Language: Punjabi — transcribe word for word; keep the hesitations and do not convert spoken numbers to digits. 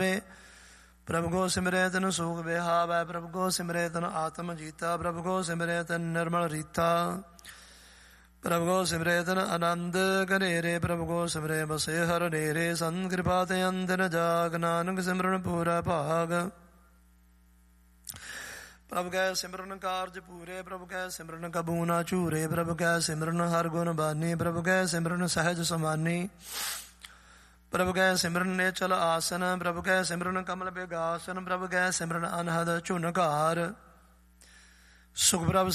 ਪ੍ਰਭ ਕੋ ਸਿਮਰੈ ਤਨ ਸੂਖ ਵਿਹਾਵੈ, ਪ੍ਰਭ ਕੋ ਸਿਮਰੈ ਤਨ ਆਤਮ ਜੀਤਾ, ਪ੍ਰਭ ਕੋ ਸਿਮਰੈ ਤਨ ਨਿਰਮਲ ਰੀਤਾ, ਪ੍ਰਭ ਕੋ ਸਿਮਰੈ ਤਨ ਆਨੰਦ ਘਨੇਰੇ, ਪ੍ਰਭ ਕੋ ਸਿਮਰੈ ਬਸੇ ਹਰ ਨੇਰੇ। ਸੰਤ ਕਿਰਪਾ ਤੇ ਅੰਤ ਨ ਜਾਗ, ਨਾਨਕ ਸਿਮਰਨ ਪੂਰਾ ਭਾਗ। ਪ੍ਰਭ ਕੈ ਸਿਮਰਨ ਕਾਰਜ ਪੂਰੇ, ਪ੍ਰਭ ਕੈ ਸਿਮਰਨ ਕਬੂ ਨਾ ਝੂਰੇ, ਪ੍ਰਭ ਕੈ ਸਿਮਰਨ ਹਰ ਗੁਣ ਬਾਨੀ, ਪ੍ਰਭ ਕੈ ਸਿਮਰਨ ਸਹਿਜ ਸਮਾਨੀ, ਪ੍ਰਭ ਕੈ ਸਿਮਰਨ ਨੇਚਲ ਆਸਨ, ਪ੍ਰਭ ਕੈ ਸਿਮਰਨ ਕਮਲ ਬਿਗਾਸਨ, ਪ੍ਰਭ ਕੈ ਸਿਮਰਨ ਅਨਹਦ ਝੁਨਕਾਰ। ਸੁਖ ਪ੍ਰਭ